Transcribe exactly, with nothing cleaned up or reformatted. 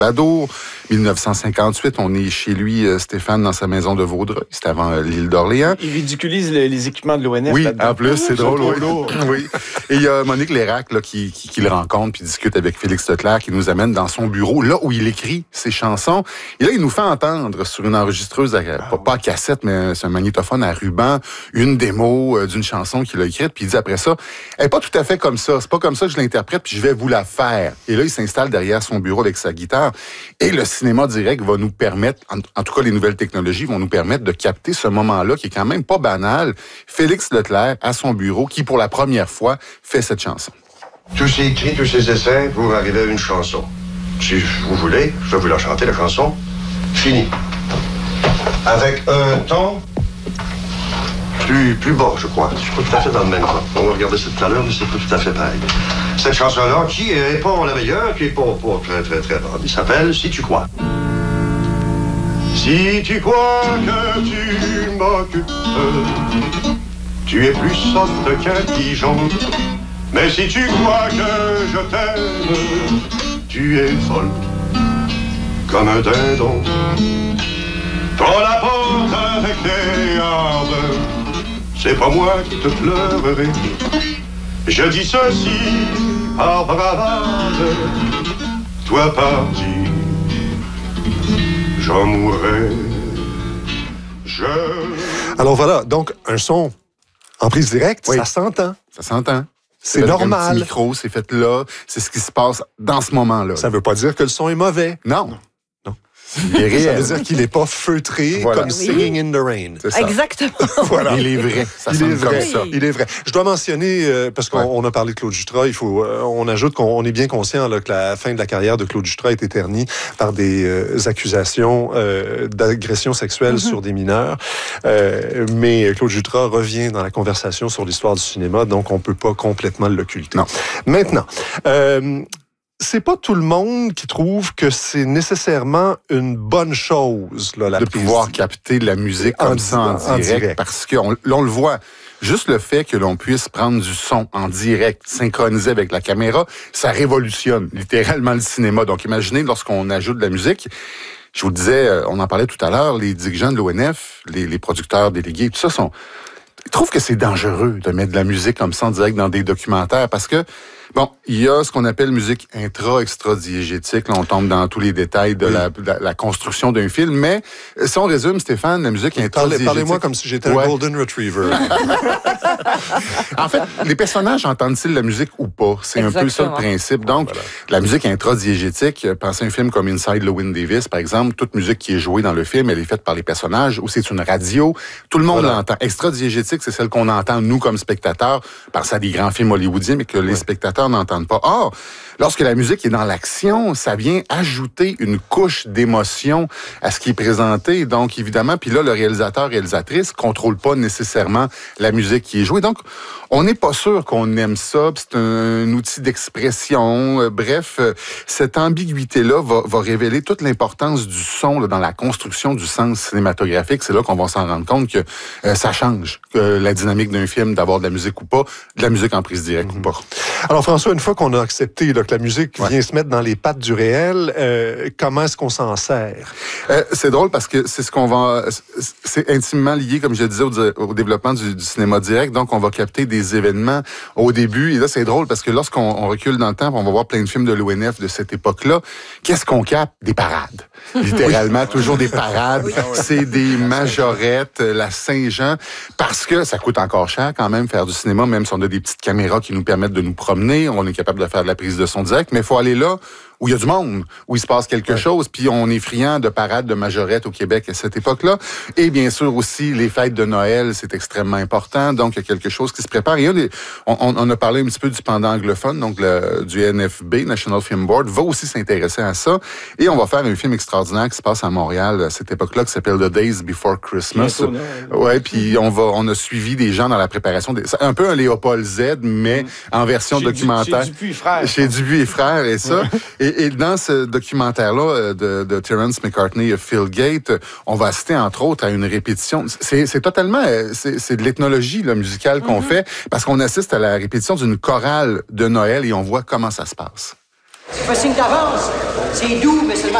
Badeau. dix-neuf cent cinquante-huit, on est chez lui, euh, Stéphane, dans sa maison de Vaudreuil. C'était avant euh, l'île d'Orléans. Il ridiculise les, les équipements de l'O N F. Oui, là-dedans. en plus, c'est drôle. Oui. Lourd. Oui. Et il y a Monique Lérac là, qui, qui, qui le rencontre puis discute avec Félix Leclerc, qui nous amène dans son bureau, là où il écrit ses chansons. Et là, il nous fait entendre sur une enregistreuse, à, ah, pas, pas à cassette, mais c'est un magnétophone à ruban, une démo euh, d'une chanson qu'il a écrite. Puis il dit après ça, elle est pas tout à fait comme ça. C'est pas comme ça que je l'interprète, puis je vais vous la faire. Et là, il s'installe derrière son bureau avec sa guitare. Et le cinéma direct va nous permettre, en, en tout cas les nouvelles technologies vont nous permettre de capter ce moment-là qui est quand même pas banal. Félix Leclerc à son bureau qui pour la première fois fait cette chanson. Tous ces écrits, tous ces essais pour arriver à une chanson. Si vous voulez, je vais vous la chanter, la chanson. Fini. Avec un ton plus, plus bas, je crois. Je suis pas tout à fait dans le même temps. On va regarder ça tout à l'heure, mais c'est pas tout à fait pareil. Cette chanson-là, qui est pas la meilleure, qui est pas, pas très, très, très bonne, il s'appelle « Si tu crois ». Si tu crois que tu m'occupes, tu es plus sotte qu'intelligent. Mais si tu crois que je t'aime, tu es folle comme un dindon. Prends la porte avec tes hardes, c'est pas moi qui te pleurerai. Je dis ceci par bravade, toi parti, j'en mourrai. Je... Alors voilà, donc un son en prise directe, oui. Ça s'entend. Ça s'entend. C'est normal. Un petit micro, c'est fait là, c'est ce qui se passe dans ce moment-là. Ça veut pas dire que le son est mauvais. Non. Non. Il est réel. Ça veut dire qu'il n'est pas feutré voilà. comme oui. Singing in the Rain. C'est ça. Exactement. Voilà. Il est vrai. Ça il est vrai. Comme ça. Il est vrai. Je dois mentionner, euh, parce qu'on ouais. on a parlé de Claude Jutras, il faut, euh, on ajoute qu'on est bien conscient là, que la fin de la carrière de Claude Jutras est éternie par des euh, accusations euh, d'agression sexuelle mm-hmm. sur des mineurs. Euh, mais Claude Jutras revient dans la conversation sur l'histoire du cinéma, donc on ne peut pas complètement l'occulter. Non. Maintenant, euh, c'est pas tout le monde qui trouve que c'est nécessairement une bonne chose là, la de prise. pouvoir capter de la musique comme en ça en, en direct, direct, parce que on, là on le voit. Juste le fait que l'on puisse prendre du son en direct, synchronisé avec la caméra, ça révolutionne littéralement le cinéma. Donc imaginez lorsqu'on ajoute de la musique. Je vous le disais, on en parlait tout à l'heure, les dirigeants de l'O N F, les, les producteurs délégués, tout ça sont. Ils trouvent que c'est dangereux de mettre de la musique comme ça en direct dans des documentaires parce que bon, il y a ce qu'on appelle musique intra-extra-diégétique. Là, on tombe dans tous les détails de, oui. la, de la construction d'un film. Mais si on résume, Stéphane, la musique intra-diégétique... Parlez-moi comme si j'étais ouais. un Golden Retriever. En fait, les personnages entendent-ils la musique ou pas? C'est Exactement. un peu ça le principe. Donc, voilà. la musique intra-diégétique, pensez à un film comme Inside Llewyn Davis, par exemple. Toute musique qui est jouée dans le film, elle est faite par les personnages ou c'est une radio. Tout le monde voilà. l'entend. Extra-diégétique, c'est celle qu'on entend, nous, comme spectateurs, parce à des grands films hollywoodiens, mais que ouais. les spectateurs n'entendent pas. Or, lorsque la musique est dans l'action, ça vient ajouter une couche d'émotion à ce qui est présenté. Donc, évidemment, puis là, le réalisateur, réalisatrice contrôle pas nécessairement la musique qui est jouée. Donc, on n'est pas sûr qu'on aime ça. C'est un, un outil d'expression. Euh, bref, euh, cette ambiguïté-là va, va révéler toute l'importance du son là, dans la construction du sens cinématographique. C'est là qu'on va s'en rendre compte que euh, ça change que la dynamique d'un film, d'avoir de la musique ou pas, de la musique en prise directe mm-hmm. ou pas. Alors, François, une fois qu'on a accepté là, que la musique ouais. vient se mettre dans les pattes du réel, euh, comment est-ce qu'on s'en sert? Euh, c'est drôle parce que c'est ce qu'on va... C'est intimement lié, comme je le disais, au, au développement du, du cinéma direct. Donc, on va capter des événements au début. Et là, c'est drôle parce que lorsqu'on on recule dans le temps, on va voir plein de films de l'O N F de cette époque-là. Qu'est-ce qu'on capte? Des parades. Littéralement, toujours des parades. Oui. C'est des majorettes, la Saint-Jean. Parce que ça coûte encore cher quand même faire du cinéma, même si on a des petites caméras qui nous permettent de nous promener. On est capable de faire de la prise de son direct. Mais il faut aller là où il y a du monde, où il se passe quelque ouais. chose, puis on est friand de parades de majorettes au Québec à cette époque-là. Et bien sûr aussi, les fêtes de Noël, c'est extrêmement important, donc il y a quelque chose qui se prépare. Et on, on, on a parlé un petit peu du pendant anglophone, donc le, du N F B, National Film Board, va aussi s'intéresser à ça. Et on va faire un film extraordinaire qui se passe à Montréal à cette époque-là, qui s'appelle The Days Before Christmas. Bientôt, ouais, puis on va, on a suivi des gens dans la préparation, des, c'est un peu un Léopold Z, mais mmh. en version chez documentaire. Du, chez Dupuis et Frères. Chez Dupuis et Frères, et ça. Et, Et, et dans ce documentaire-là de, de Terence McCartney et Phil Gate, on va assister entre autres à une répétition. C'est, c'est totalement, c'est, c'est de l'ethnologie là, musicale qu'on mm-hmm. fait, parce qu'on assiste à la répétition d'une chorale de Noël et on voit comment ça se passe. Tu fais signe d'avance. C'est doux, mais seulement